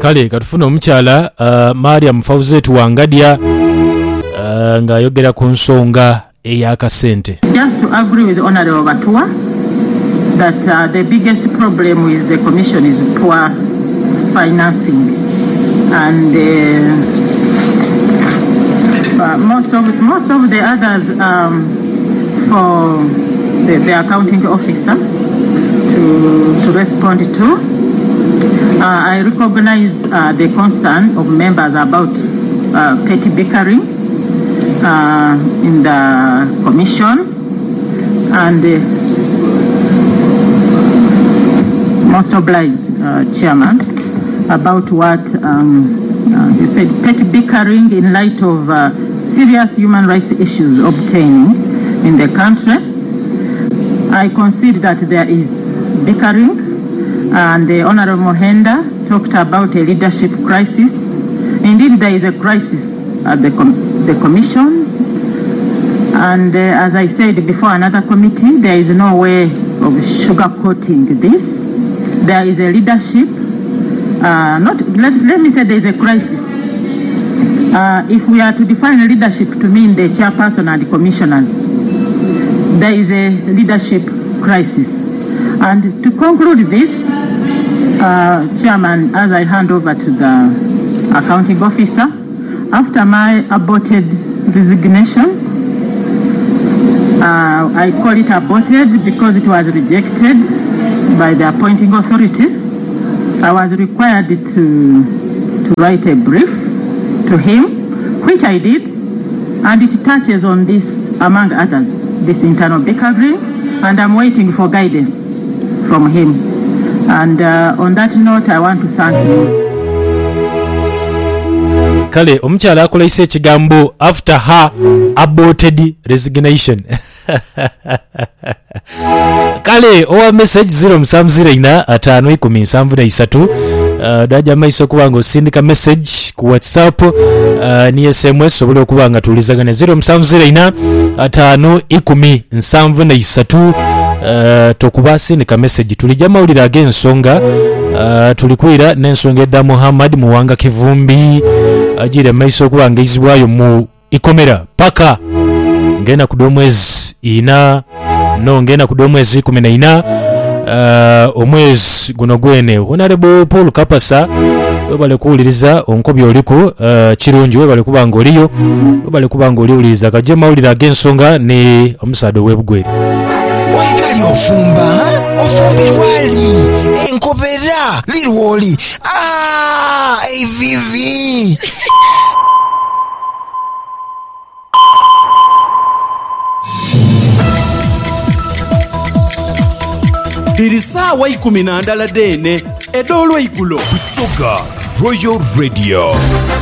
kale katufuna omukyala Mariam Fawzet Wangadia nga ayogera ku nsonga ey'akasente. Just to agree with Honorable Batua that the biggest problem with the commission is poor financing, and most of the others for the accounting officer to respond to. I recognize the concern of members about petty bickering in the commission, and most obliged, Chairman, about what you said, petty bickering in light of serious human rights issues obtaining in the country. I concede that there is bickering, and the Honorable Mohenda talked about a leadership crisis. Indeed, there is a crisis at the Commission, and as I said before another committee, there is no way of sugarcoating this. There is a leadership, let me say there is a crisis. If we are to define leadership to mean the chairperson and the commissioners, there is a leadership crisis. And to conclude this, Chairman, as I hand over to the accounting officer, after my aborted resignation, I call it aborted because it was rejected by the appointing authority. I was required to write a brief to him, which I did, and it touches on this, among others, this internal bickering, and I'm waiting for guidance from him. And on that note, I want to thank you. Kale omukyala akoleise ekigambo after her aborted resignation. Kale owa message 0704 daja maiso kubanga osindika message ku WhatsApp ni SMS obule okubanga tulizagane 0704 tokuba sindika message tulijja mawulira ag'ensonga tulikwira n'ensonga edda Muhammad Muwanga Kivumbi ajire maiso kubanga izibwayo mu ikomera paka ngena kudomwezi ina no ngena kudomwezi 14 omwezi guno gwene. Honorable Paul Kapasa webale kuwuliriza onkobi oliko kirungi webale kubanga oliyo webale kubanga oliwuliriza kajje mawulira ag'ensonga ne omusado webugwe oyigali ofumbirwali enkobera lirwoli evivi irisawa 12 dene edolwe igulo Busoga Royal Radio.